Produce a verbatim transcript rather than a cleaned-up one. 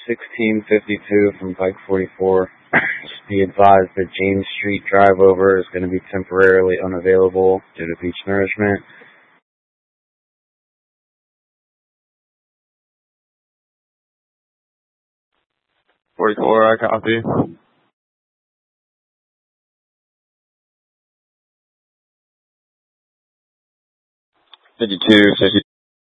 sixteen fifty-two from Pike forty-four. Just be advised that James Street drive over is going to be temporarily unavailable due to beach nourishment. forty-four, I copy. fifty-two, fifty.